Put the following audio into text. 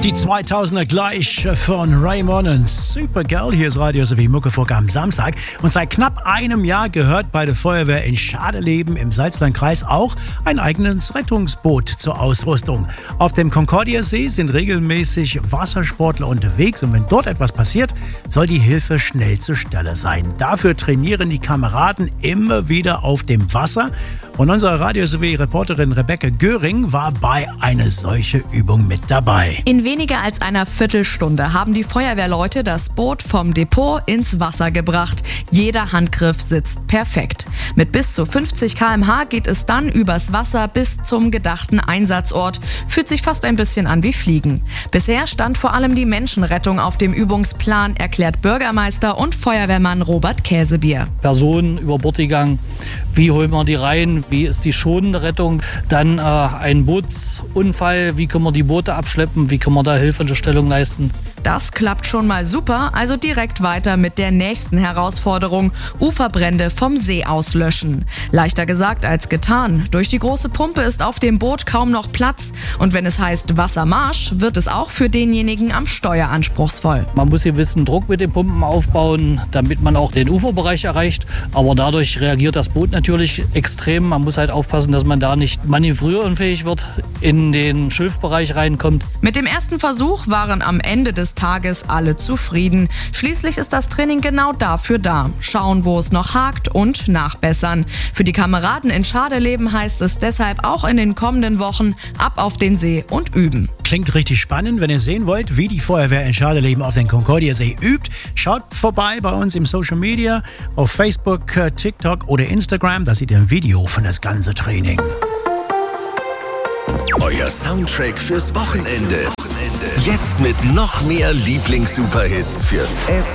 Die 2000er gleich von Raymond und Supergirl. Hier ist Radio sowie Muckefuck am Samstag. Und seit knapp einem Jahr gehört bei der Feuerwehr in Schadeleben im Salzlandkreis auch ein eigenes Rettungsboot zur Ausrüstung. Auf dem Concordia-See sind regelmäßig Wassersportler unterwegs und wenn dort etwas passiert, soll die Hilfe schnell zur Stelle sein. Dafür trainieren die Kameraden immer wieder auf dem Wasser. Und unsere Radio sowie Reporterin Rebecca Göring war bei einer solchen Übung mit dabei. In weniger als einer Viertelstunde haben die Feuerwehrleute das Boot vom Depot ins Wasser gebracht. Jeder Handgriff sitzt perfekt. Mit bis zu 50 km/h geht es dann übers Wasser bis zum gedachten Einsatzort. Fühlt sich fast ein bisschen an wie Fliegen. Bisher stand vor allem die Menschenrettung auf dem Übungsplan, erklärt Bürgermeister und Feuerwehrmann Robert Käsebier. Personen über Bord gegangen, wie holen wir die rein, wie ist die schonende Rettung, dann ein Bootsunfall, wie können wir die Boote abschleppen, wie können wir da hilfende Stellung leisten. Das klappt schon mal super, also direkt weiter mit der nächsten Herausforderung: Uferbrände vom See auslöschen. Leichter gesagt als getan. Durch die große Pumpe ist auf dem Boot kaum noch Platz und wenn es heißt Wassermarsch, wird es auch für denjenigen am Steuer anspruchsvoll. Man muss gewissen Druck mit den Pumpen aufbauen, damit man auch den Uferbereich erreicht, aber dadurch reagiert das Boot natürlich extrem. Man muss halt aufpassen, dass man da nicht manövrierunfähig wird, in den Schilfbereich reinkommt. Mit dem ersten Versuch waren am Ende des Tages alle zufrieden. Schließlich ist das Training genau dafür da. Schauen, wo es noch hakt und nachbessern. Für die Kameraden in Schadeleben heißt es deshalb auch in den kommenden Wochen ab auf den See und üben. Klingt richtig spannend. Wenn ihr sehen wollt, wie die Feuerwehr in Schadeleben auf den Concordia-See übt, schaut vorbei bei uns im Social Media, auf Facebook, TikTok oder Instagram. Da seht ihr ein Video von das ganze Training. Euer Soundtrack fürs Wochenende. Jetzt mit noch mehr Lieblings-Superhits fürs